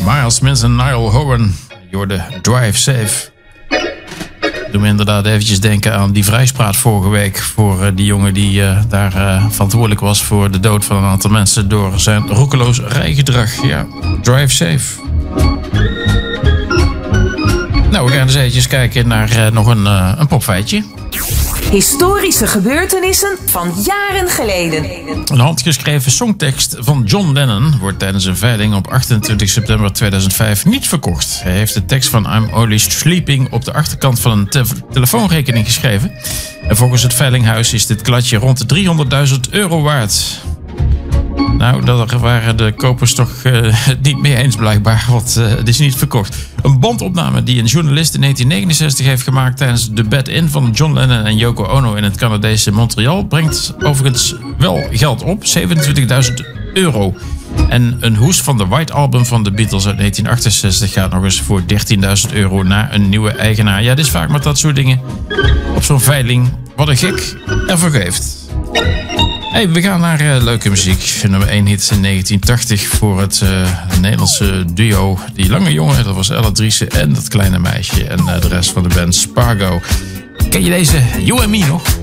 Miles Mills en Niall Horan. Je hoorde Drive Safe. Doe me inderdaad eventjes denken aan die vrijspraak vorige week voor die jongen die daar verantwoordelijk was voor de dood van een aantal mensen door zijn roekeloos rijgedrag. Ja, Drive Safe. Nou, we gaan eens eventjes kijken naar nog een popfeitje. Historische gebeurtenissen van jaren geleden. Een handgeschreven songtekst van John Lennon wordt tijdens een veiling op 28 september 2005 niet verkocht. Hij heeft de tekst van I'm Only Sleeping op de achterkant van een telefoonrekening geschreven. En volgens het veilinghuis is dit kladje rond de €300.000 waard. Nou, daar waren de kopers toch niet mee eens blijkbaar, want het is niet verkocht. Een bandopname die een journalist in 1969 heeft gemaakt tijdens de bed-in van John Lennon en Yoko Ono in het Canadese Montreal brengt overigens wel geld op, €27.000. En een hoes van de White Album van de Beatles uit 1968 gaat nog eens voor €13.000 naar een nieuwe eigenaar. Ja, dit is vaak met dat soort dingen op zo'n veiling wat een gek ervoor geeft. Hey, we gaan naar leuke muziek. Nummer 1 hit in 1980 voor het Nederlandse duo. Die lange jongen, dat was Ella Driessen en dat kleine meisje. En de rest van de band Spargo. Ken je deze You and Me nog?